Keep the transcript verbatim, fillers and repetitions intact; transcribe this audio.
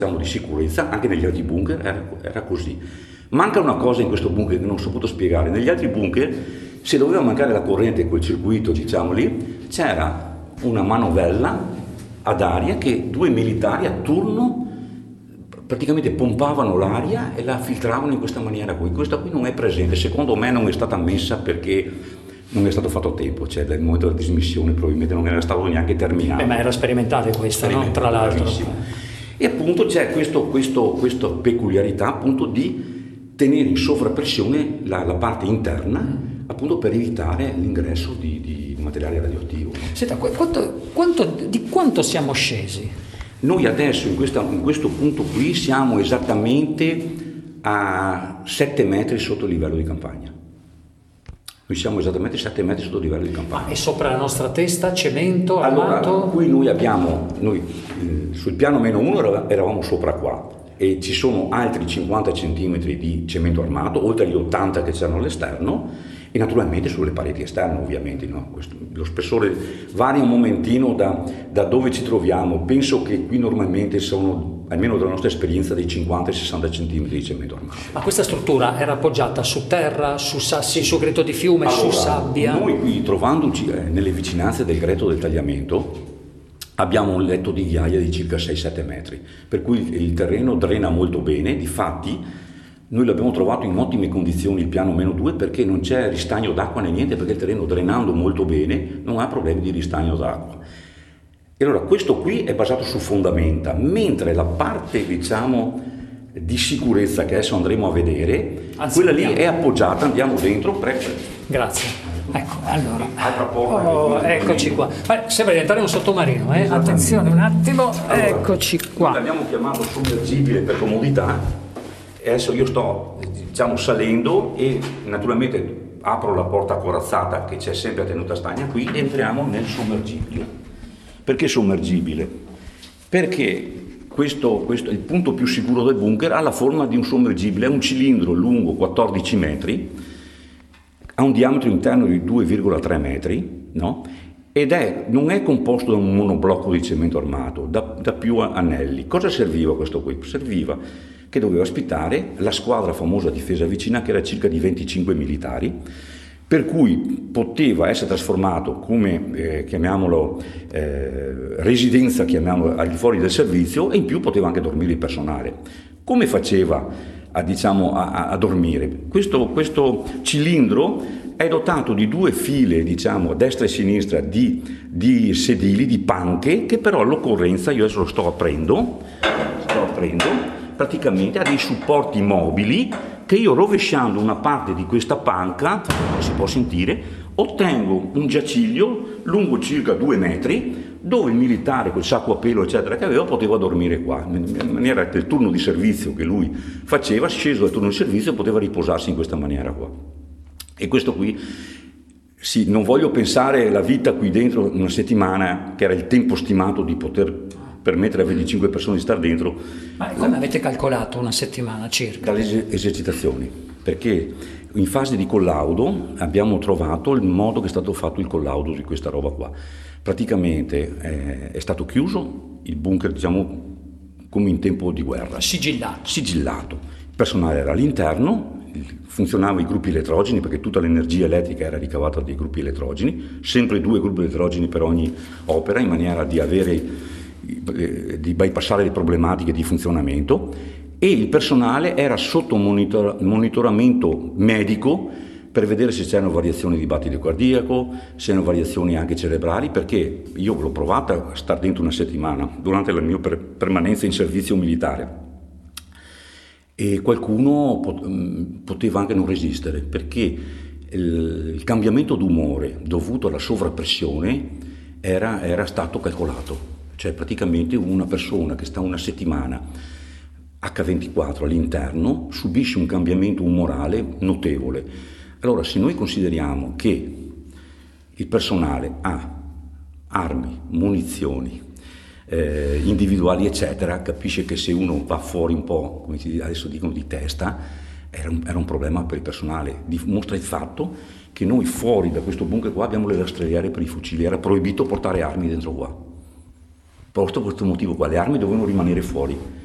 di sicurezza, anche negli altri bunker era, era così. Manca una cosa in questo bunker che non ho saputo spiegare. Negli altri bunker, se doveva mancare la corrente, quel circuito, diciamo lì, c'era una manovella ad aria che due militari a turno praticamente pompavano l'aria e la filtravano in questa maniera qui. Questa qui non è presente, secondo me non è stata messa perché non è stato fatto tempo, cioè nel momento della dismissione probabilmente non era stato neanche terminato. Eh, ma era sperimentale questa, no? Tra l'altro. Bravissimo. E appunto c'è questo, questo, questa peculiarità appunto di tenere in sovrappressione la, la parte interna, mm. appunto per evitare l'ingresso di, di materiale radioattivo. Senta, quanto, quanto, di quanto siamo scesi? Noi adesso in, questa, in questo punto qui siamo esattamente a sette metri sotto il livello di campagna. Noi siamo esattamente sette metri sotto il livello di campagna. Ma è sopra la nostra testa, cemento, allora, armato? Qui noi abbiamo, noi eh, sul piano meno uno eravamo sopra qua e ci sono altri cinquanta centimetri di cemento armato, oltre agli ottanta che c'erano all'esterno e naturalmente sulle pareti esterne ovviamente. No? Questo, lo spessore varia un momentino da, da dove ci troviamo. Penso che qui normalmente sono, almeno dalla nostra esperienza, dei cinquanta sessanta centimetri di cemento armato. Ma questa struttura era appoggiata su terra, su sassi, su greto di fiume, allora, su sabbia? Noi qui, trovandoci eh, nelle vicinanze del greto del tagliamento, abbiamo un letto di ghiaia di circa sei sette metri, per cui il, il terreno drena molto bene. Difatti noi l'abbiamo trovato in ottime condizioni il piano meno due perché non c'è ristagno d'acqua né niente, perché il terreno, drenando molto bene, non ha problemi di ristagno d'acqua. E allora questo qui è basato su fondamenta, mentre la parte, diciamo, di sicurezza che adesso andremo a vedere, Anzi, quella lì è appoggiata, andiamo dentro, prego. Grazie. Ecco, allora, altra porta oh, eccoci qua. Eh, sembra diventare un sottomarino, eh? Attenzione un attimo, allora, eccoci qua. L'abbiamo chiamato sommergibile per comodità. E adesso io sto, diciamo, salendo e naturalmente apro la porta corazzata che c'è sempre a tenuta stagna qui e entriamo nel sommergibile. Perché sommergibile? Perché questo, questo, il punto più sicuro del bunker ha la forma di un sommergibile, è un cilindro lungo quattordici metri, ha un diametro interno di due virgola tre metri, no? Ed è, non è composto da un monoblocco di cemento armato, da, da più anelli. Cosa serviva questo qui? Serviva che doveva ospitare la squadra famosa difesa vicina, che era circa di venticinque militari, per cui poteva essere trasformato come, eh, chiamiamolo, eh, residenza, chiamiamolo, al di fuori del servizio, e in più poteva anche dormire il personale. Come faceva a, diciamo, a, a dormire? Questo, questo cilindro è dotato di due file, diciamo, a destra e a sinistra, di, di sedili, di panche, che però all'occorrenza, io adesso lo sto aprendo, sto aprendo, praticamente ha dei supporti mobili che io, rovesciando una parte di questa panca, si può sentire, ottengo un giaciglio lungo circa due metri dove il militare col sacco a pelo eccetera che aveva poteva dormire qua, in maniera che il turno di servizio che lui faceva, sceso dal turno di servizio, poteva riposarsi in questa maniera qua. E questo qui, sì, non voglio pensare la vita qui dentro una settimana, che era il tempo stimato di poter permettere a venticinque persone di stare dentro. Ma come avete calcolato una settimana circa? Dalle esercitazioni, perché in fase di collaudo abbiamo trovato il modo che è stato fatto il collaudo di questa roba qua. Praticamente eh, è stato chiuso il bunker, diciamo, come in tempo di guerra. Sigillato. Sigillato. Il personale era all'interno, funzionavano i gruppi elettrogeni, perché tutta l'energia elettrica era ricavata dai gruppi elettrogeni, sempre due gruppi elettrogeni per ogni opera, in maniera di avere di bypassare le problematiche di funzionamento, e il personale era sotto monitor- monitoramento medico per vedere se c'erano variazioni di battito cardiaco, se c'erano variazioni anche cerebrali, perché io l'ho provata a stare dentro una settimana durante la mia per- permanenza in servizio militare e qualcuno pot- poteva anche non resistere, perché il, il cambiamento d'umore dovuto alla sovrappressione era, era stato calcolato. Cioè praticamente una persona che sta una settimana acca ventiquattro all'interno subisce un cambiamento umorale notevole. Allora, se noi consideriamo che il personale ha armi, munizioni, eh, individuali eccetera, capisce che se uno va fuori un po', come adesso dicono, di testa, era un, era un problema per il personale. Dimostra il fatto che noi fuori da questo bunker qua abbiamo le rastrelliere per i fucili, era proibito portare armi dentro qua. Proprio per questo motivo qua, le armi dovevano rimanere fuori.